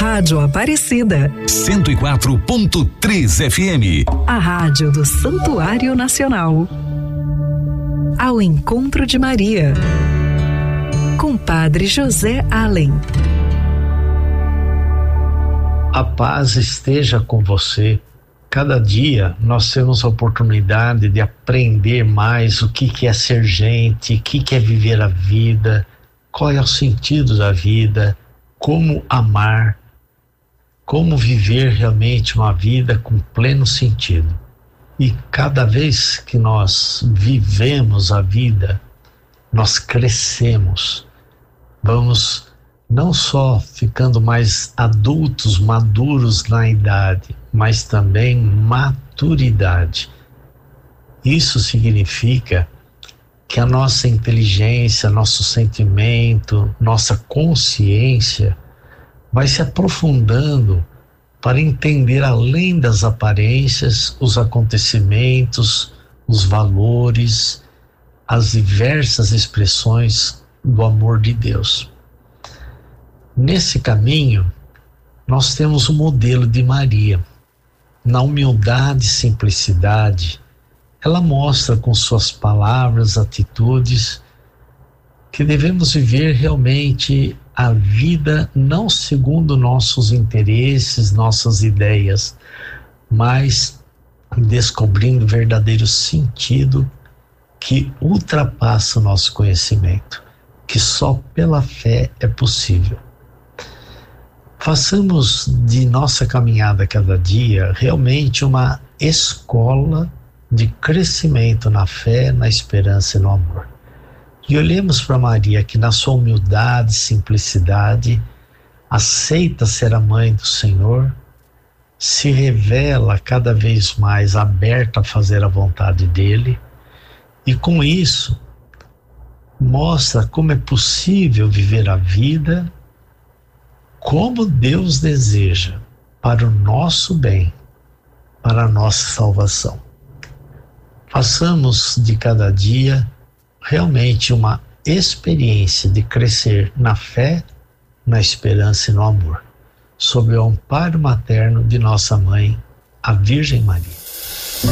Rádio Aparecida 104.3 FM, a rádio do Santuário Nacional. Ao encontro de Maria, com Padre José Allen. A paz esteja com você. Cada dia nós temos a oportunidade de aprender mais o que é ser gente, o que é viver a vida, qual é o sentido da vida, como amar, como viver realmente uma vida com pleno sentido. E cada vez que nós vivemos a vida, nós crescemos, vamos não só ficando mais adultos, maduros na idade, mas também maturidade. Isso significa que a nossa inteligência, nosso sentimento, nossa consciência vai se aprofundando para entender além das aparências, os acontecimentos, os valores, as diversas expressões do amor de Deus. Nesse caminho, nós temos o modelo de Maria. Na humildade e simplicidade, ela mostra com suas palavras, atitudes, que devemos viver realmente a vida não segundo nossos interesses, nossas ideias, mas descobrindo o verdadeiro sentido que ultrapassa o nosso conhecimento, que só pela fé é possível. Façamos de nossa caminhada cada dia realmente uma escola de crescimento na fé, na esperança e no amor. E olhemos para Maria, que na sua humildade e simplicidade aceita ser a mãe do Senhor, se revela cada vez mais aberta a fazer a vontade dele, e com isso mostra como é possível viver a vida como Deus deseja, para o nosso bem, para a nossa salvação. Façamos de cada dia realmente uma experiência de crescer na fé, na esperança e no amor, sob o amparo materno de nossa mãe, a Virgem Maria.